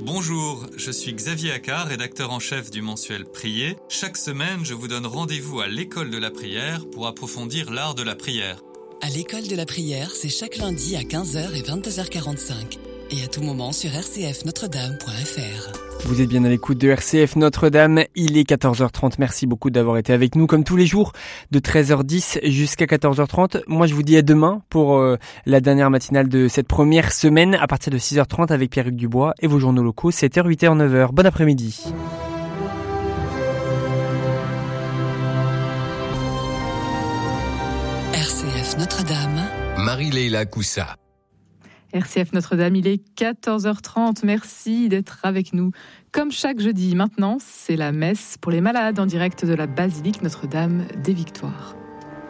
Bonjour, je suis Xavier Accard, rédacteur en chef du mensuel Prier. Chaque semaine, je vous donne rendez-vous à l'école de la prière pour approfondir l'art de la prière. À l'école de la prière, c'est chaque lundi à 15h et 22h45. Et à tout moment sur rcfnotredame.fr. Vous êtes bien à l'écoute de RCF Notre-Dame, il est 14h30, merci beaucoup d'avoir été avec nous comme tous les jours de 13h10 jusqu'à 14h30. Moi je vous dis à demain pour la dernière matinale de cette première semaine à partir de 6h30 avec Pierre-Hugues Dubois et vos journaux locaux 7h, 8h, 9h. Bon après-midi. RCF Notre-Dame, Marie-Leila Coussa. RCF Notre-Dame, il est 14h30. Merci d'être avec nous. Comme chaque jeudi, maintenant, c'est la messe pour les malades en direct de la basilique Notre-Dame des Victoires.